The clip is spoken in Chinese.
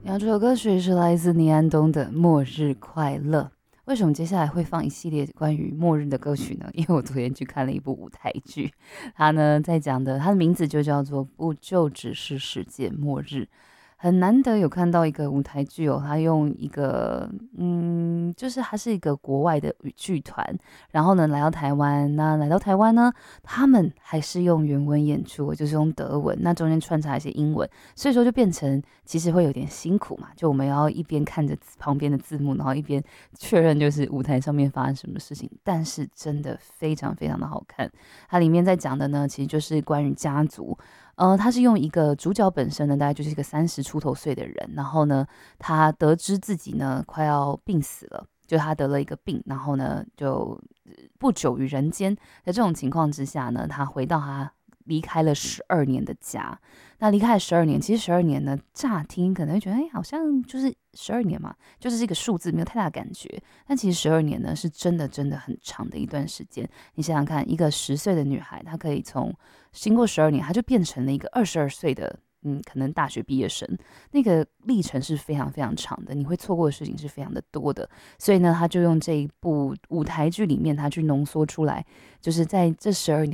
这首歌曲是来自倪安东的《末日快乐》。为什么接下来会放一系列关于末日的歌曲呢？因为我昨天去看了一部舞台剧，它呢在讲的，它的名字就叫做《不就只是世界末日》。很难得有看到一个舞台剧哦，它用一个就是它是一个国外的剧团，然后呢来到台湾，那来到台湾呢，他们还是用原文演出，就是用德文，那中间穿插一些英文，所以说就变成其实会有点辛苦嘛，就我们要一边看着旁边的字幕，然后一边确认就是舞台上面发生什么事情，但是真的非常非常的好看。它里面在讲的呢，其实就是关于家族。他是用一个主角本身呢，大概就是一个30出头岁的人，然后呢，他得知自己呢快要病死了，就他得了一个病，然后呢就不久于人间。在这种情况之下呢，他回到他离开了12年的家。那离开了十二年，其实十二年呢，乍听可能会觉得，哎，好像就是十二年嘛，就是这个数字没有太大感觉。但其实十二年呢，是真的真的很长的一段时间。你想想看，一个10岁的女孩，她可以经过12年，她就变成了一个22岁的。可能大学毕业生，那个历程是非常非常长的，你会错过的事情是非常的多的，所以呢，他就用这一部舞台剧里面，他去浓缩出来，就是在这12年。